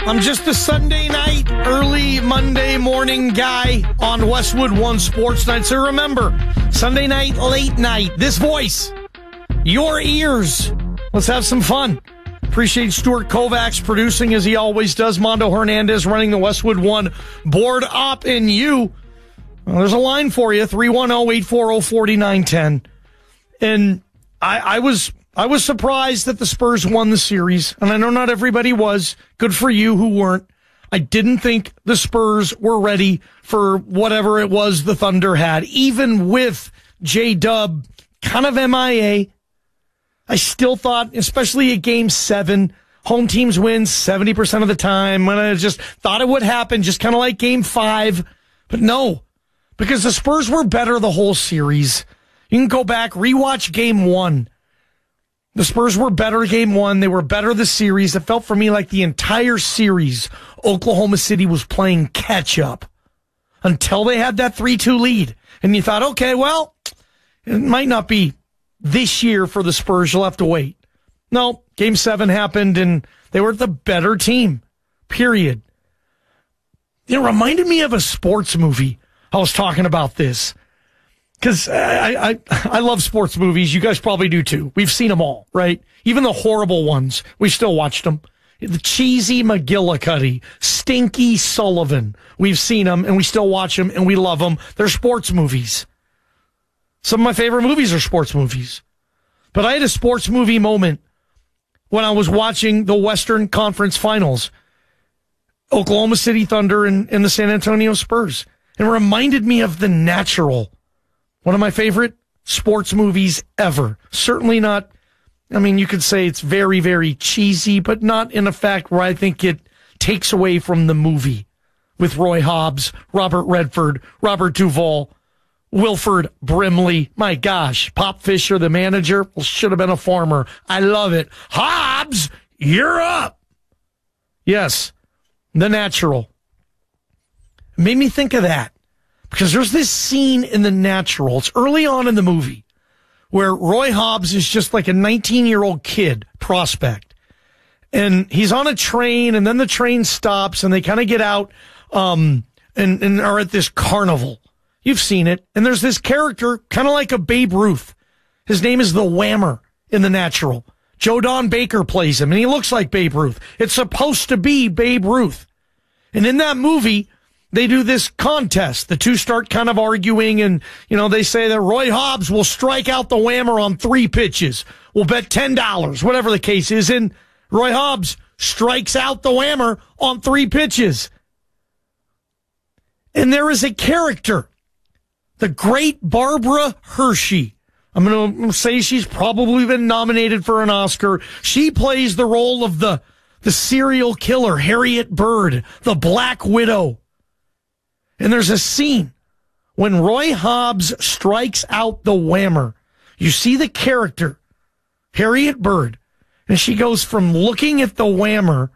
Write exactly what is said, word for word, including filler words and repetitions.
I'm just a Sunday night, early Monday morning guy on Westwood One Sports Night. So remember, Sunday night, late night, this voice, your ears. Let's have some fun. Appreciate Stuart Kovacs producing as he always does. Mondo Hernandez running the Westwood One board op and you. Well, there's a line for you, three one zero, eight four zero, four nine one zero. And I, I was... I was surprised that the Spurs won the series, and I know not everybody was. Good for you who weren't. I didn't think the Spurs were ready for whatever it was the Thunder had. Even with J-Dub kind of M I A, I still thought, especially at Game seven, home teams win seventy percent of the time, when I just thought it would happen, just kind of like Game five. But no, because the Spurs were better the whole series. You can go back, rewatch Game one. The Spurs were better game one. They were better the series. It felt for me like the entire series, Oklahoma City was playing catch up until they had that three two lead. And you thought, okay, well, it might not be this year for the Spurs. You'll have to wait. No, game seven happened and they were the better team, period. It reminded me of a sports movie. I was talking about this. Because I, I I love sports movies. You guys probably do too. We've seen them all, right? Even the horrible ones. We still watched them. The cheesy McGillicuddy, Stinky Sullivan. We've seen them and we still watch them and we love them. They're sports movies. Some of my favorite movies are sports movies. But I had a sports movie moment when I was watching the Western Conference Finals. Oklahoma City Thunder and, and the San Antonio Spurs. It reminded me of The Natural. One of my favorite sports movies ever. Certainly not, I mean, you could say it's very, very cheesy, but not in a fact where I think it takes away from the movie. With Roy Hobbs, Robert Redford, Robert Duvall, Wilford Brimley. My gosh, Pop Fisher, the manager, well, should have been a farmer. I love it. Hobbs, you're up. Yes, The Natural. It made me think of that. Because there's this scene in The Natural, it's early on in the movie, where Roy Hobbs is just like a nineteen-year-old kid prospect. And he's on a train, and then the train stops, and they kind of get out um, and, and are at this carnival. You've seen it. And there's this character, kind of like a Babe Ruth. His name is the Whammer in The Natural. Joe Don Baker plays him, and he looks like Babe Ruth. It's supposed to be Babe Ruth. And in that movie, they do this contest. The two start kind of arguing, and, you know, they say that Roy Hobbs will strike out the Whammer on three pitches. We'll bet ten dollars, whatever the case is. And Roy Hobbs strikes out the Whammer on three pitches. And there is a character, the great Barbara Hershey. I'm going to say she's probably been nominated for an Oscar. She plays the role of the, the serial killer, Harriet Bird, the Black Widow. And there's a scene when Roy Hobbs strikes out the Whammer. You see the character, Harriet Bird, and she goes from looking at the Whammer